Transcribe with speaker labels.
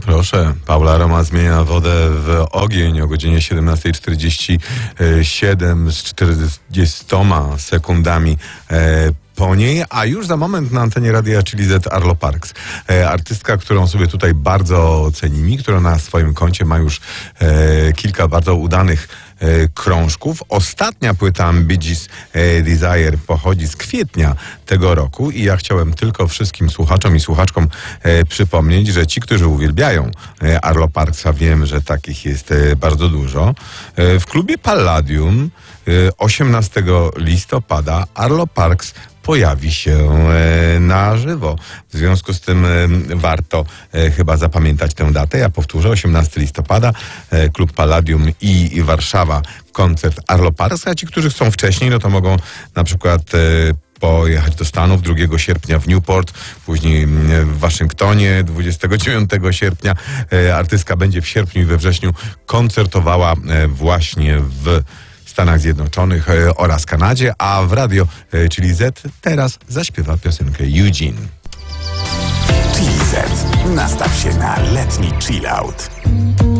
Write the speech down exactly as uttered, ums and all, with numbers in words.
Speaker 1: Proszę, Paula Roma zmienia wodę w ogień o godzinie siedemnasta czterdzieści siedem z czterdziestoma sekundami e, po niej, a już za moment na antenie Radia Chili Z Arlo Parks. E, artystka, którą sobie tutaj bardzo cenimy, która na swoim koncie ma już e, kilka bardzo udanych e, krążków. Ostatnia płyta Bee Gees e, Desire pochodzi z kwietnia tego roku i ja chciałem tylko wszystkim słuchaczom i słuchaczkom e, przypomnieć, że ci, którzy uwielbiają e, Arlo Parksa, wiem, że takich jest e, bardzo dużo. E, w klubie Palladium e, osiemnastego listopada Arlo Parks pojawi się e, na żywo. W związku z tym e, warto e, chyba zapamiętać tę datę. Ja powtórzę, osiemnastego listopada, e, klub Palladium i, i Warszawa, koncert Arlo Parks, a ci, którzy chcą wcześniej, no to mogą na przykład e, pojechać do Stanów drugiego sierpnia w Newport, później w Waszyngtonie dwudziestego dziewiątego sierpnia. E, artystka będzie w sierpniu i we wrześniu koncertowała e, właśnie w Stanach Zjednoczonych e, oraz Kanadzie, a w radio e, Chili Z teraz zaśpiewa piosenkę Eugene.
Speaker 2: Chili Z. Nastaw się na letni chill out.